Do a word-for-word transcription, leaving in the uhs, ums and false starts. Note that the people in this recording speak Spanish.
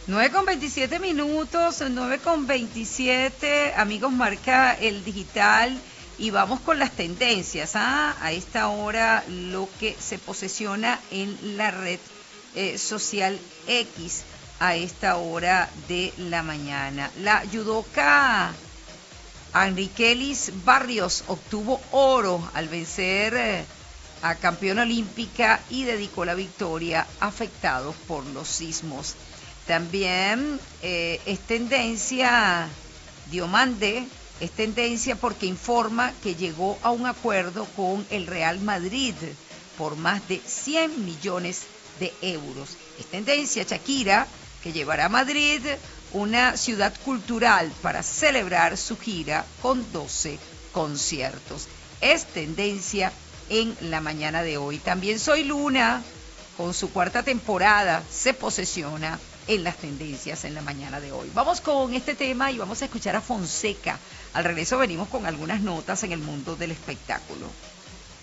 nueve con veintisiete minutos, nueve con veintisiete, amigos, marca el digital y vamos con las tendencias. ¿ah? A esta hora lo que se posesiona en la red eh, social X a esta hora de la mañana. La judoka Enriquelis Barrios obtuvo oro al vencer eh, a campeona olímpica y dedicó la victoria afectados por los sismos. También eh, es tendencia, Diomande, es tendencia porque informa que llegó a un acuerdo con el Real Madrid por más de cien millones de euros. Es tendencia, Shakira, que llevará a Madrid, una ciudad cultural, para celebrar su gira con doce conciertos. Es tendencia en la mañana de hoy. También Soy Luna, con su cuarta temporada, se posesiona en las tendencias en la mañana de hoy. Vamos con este tema y vamos a escuchar a Fonseca. Al regreso venimos con algunas notas en el mundo del espectáculo.